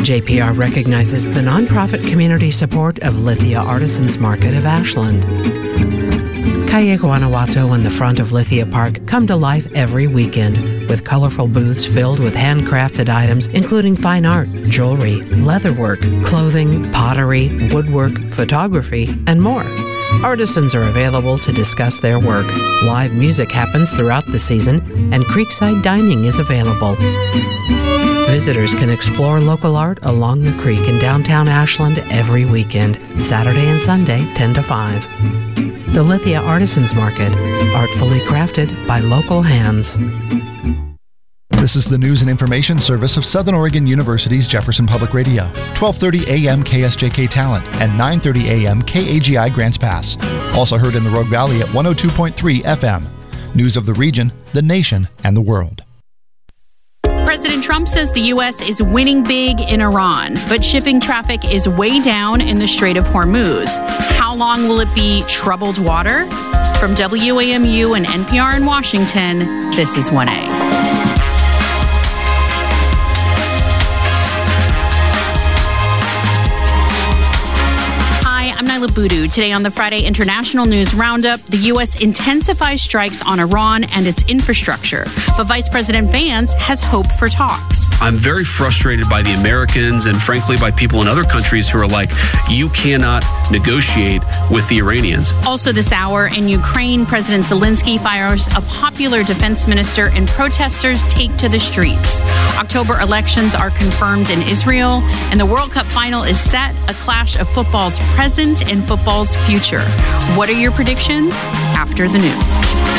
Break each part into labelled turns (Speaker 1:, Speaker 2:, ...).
Speaker 1: JPR recognizes the nonprofit community support of Lithia Artisans Market of Ashland. Calle Guanajuato and the front of Lithia Park come to life every weekend with colorful booths filled with handcrafted items including fine art, jewelry, leatherwork, clothing, pottery, woodwork, photography, and more. Artisans are available to discuss their work. Live music happens throughout the season, and creekside dining is available. Visitors can explore local art along the creek in downtown Ashland every weekend, Saturday and Sunday, 10 to 5. The Lithia Artisans Market, artfully crafted by local hands.
Speaker 2: This is the news and information service of Southern Oregon University's Jefferson Public Radio. 12:30 a.m. KSJK Talent and 9:30 a.m. KAGI Grants Pass. Also heard in the Rogue Valley at 102.3 FM. News of the region, the nation, and the world.
Speaker 3: President Trump says the U.S. is winning big in Iran, but shipping traffic is way down in the Strait of Hormuz. How long will it be troubled water? From WAMU and NPR in Washington, this is 1A. I'm Nyla Boodoo. Today on the Friday International News Roundup, the U.S. intensifies strikes on Iran and its infrastructure. But Vice President Vance has hope for talks.
Speaker 4: I'm very frustrated by the Americans and frankly by people in other countries who are like, you cannot negotiate with the Iranians.
Speaker 3: Also this hour, in Ukraine, President Zelensky fires a popular defense minister and protesters take to the streets. October elections are confirmed in Israel, and the World Cup final is set, a clash of football's present and football's future. What are your predictions? After the news.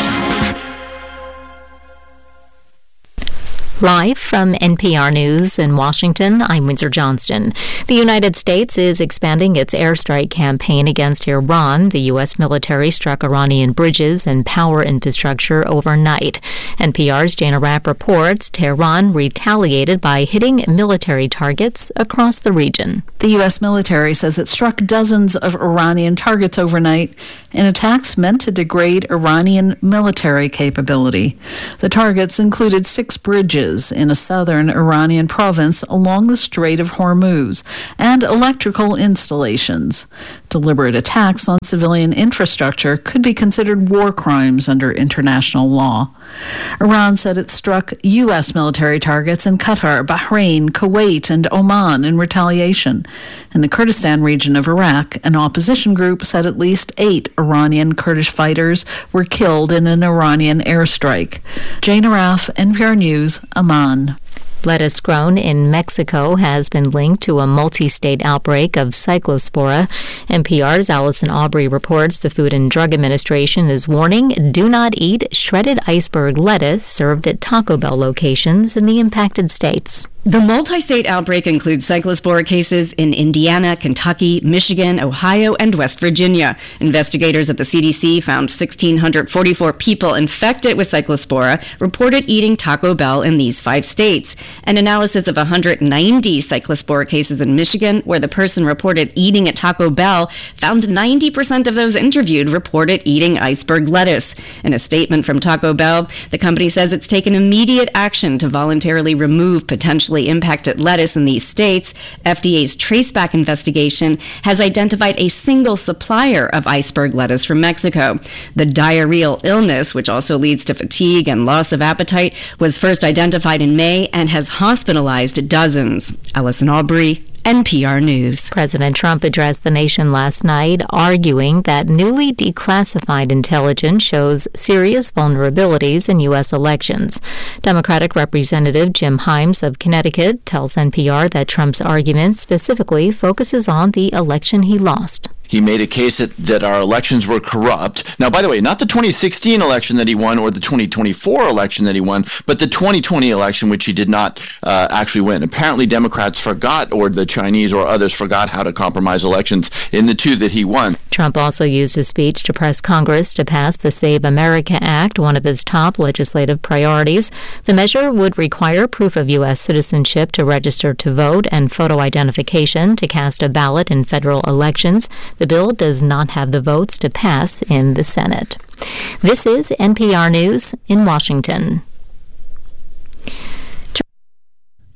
Speaker 5: Live from NPR News in Washington, I'm Windsor Johnston. The United States is expanding its airstrike campaign against Iran. The U.S. military struck Iranian bridges and power infrastructure overnight. NPR's Jana Rapp reports Tehran retaliated by hitting military targets across the region.
Speaker 6: The U.S. military says it struck dozens of Iranian targets overnight in attacks meant to degrade Iranian military capability. The targets included 6 bridges in a southern Iranian province along the Strait of Hormuz and electrical installations. Deliberate attacks on civilian infrastructure could be considered war crimes under international law. Iran said it struck U.S. military targets in Qatar, Bahrain, Kuwait, and Oman in retaliation. In the Kurdistan region of Iraq, an opposition group said at least 8 Iranian Kurdish fighters were killed in an Iranian airstrike. Jana Raff, NPR News, Amman.
Speaker 5: Lettuce grown in Mexico has been linked to a multi-state outbreak of cyclospora. NPR's Allison Aubrey reports the Food and Drug Administration is warning do not eat shredded iceberg lettuce served at Taco Bell locations in the impacted states.
Speaker 7: The multi-state outbreak includes cyclospora cases in Indiana, Kentucky, Michigan, Ohio, and West Virginia. Investigators at the CDC found 1,644 people infected with cyclospora reported eating Taco Bell in these 5 states. An analysis of 190 cyclospora cases in Michigan, where the person reported eating at Taco Bell, found 90% of those interviewed reported eating iceberg lettuce. In a statement from Taco Bell, the company says it's taken immediate action to voluntarily remove potentially impacted lettuce in these states. FDA's traceback investigation has identified a single supplier of iceberg lettuce from Mexico. The diarrheal illness, which also leads to fatigue and loss of appetite, was first identified in May and has hospitalized dozens. Allison Aubrey, NPR News.
Speaker 5: President Trump addressed the nation last night, arguing that newly declassified intelligence shows serious vulnerabilities in U.S. elections. Democratic Representative Jim Himes of Connecticut tells NPR that Trump's argument specifically focuses on the election he lost.
Speaker 8: He made a case that our elections were corrupt. Now, by the way, not the 2016 election that he won or the 2024 election that he won, but the 2020 election, which he did not actually win. Apparently, Democrats forgot, or the Chinese or others forgot how to compromise elections in the 2 that he won.
Speaker 5: Trump also used his speech to press Congress to pass the Save America Act, one of his top legislative priorities. The measure would require proof of U.S. citizenship to register to vote and photo identification to cast a ballot in federal elections. The bill does not have the votes to pass in the Senate. This is NPR News in Washington.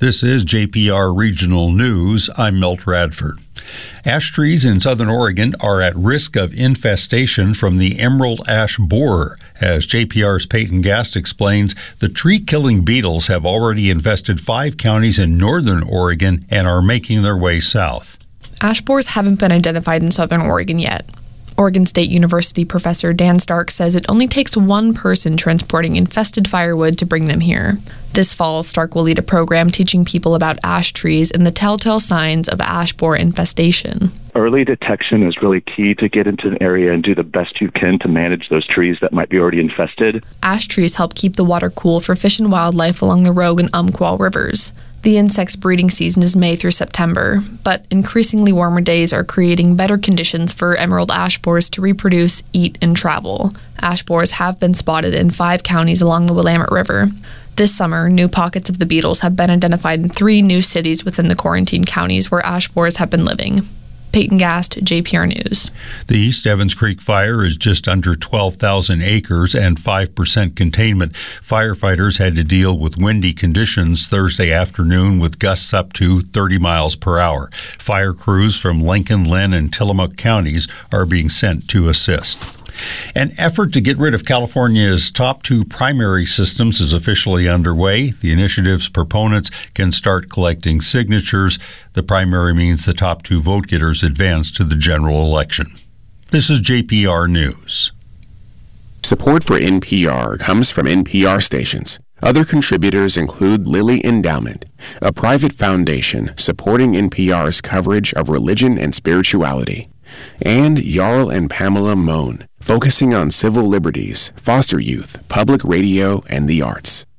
Speaker 9: This is JPR Regional News. I'm Milt Radford. Ash trees in southern Oregon are at risk of infestation from the emerald ash borer. As JPR's Peyton Gast explains, the tree-killing beetles have already infested 5 counties in northern Oregon and are making their way south.
Speaker 10: Ash borers haven't been identified in southern Oregon yet. Oregon State University professor Dan Stark says it only takes one person transporting infested firewood to bring them here. This fall, Stark will lead a program teaching people about ash trees and the telltale signs of ash borer infestation.
Speaker 11: Early detection is really key to get into an area and do the best you can to manage those trees that might be already infested.
Speaker 10: Ash trees help keep the water cool for fish and wildlife along the Rogue and Umpqua rivers. The insect's breeding season is May through September, but increasingly warmer days are creating better conditions for emerald ash borers to reproduce, eat, and travel. Ash borers have been spotted in 5 counties along the Willamette River. This summer, new pockets of the beetles have been identified in 3 new cities within the quarantine counties where ash borers have been living. Peyton Gast, JPR News.
Speaker 9: The East Evans Creek fire is just under 12,000 acres and 5% containment. Firefighters had to deal with windy conditions Thursday afternoon with gusts up to 30 miles per hour. Fire crews from Lincoln, Lynn, and Tillamook counties are being sent to assist. An effort to get rid of California's top 2 primary systems is officially underway. The initiative's proponents can start collecting signatures. The primary means the top 2 vote getters advance to the general election. This is JPR News.
Speaker 12: Support for NPR comes from NPR stations. Other contributors include Lilly Endowment, a private foundation supporting NPR's coverage of religion and spirituality, and Jarl and Pamela Mohn, focusing on civil liberties, foster youth, public radio, and the arts.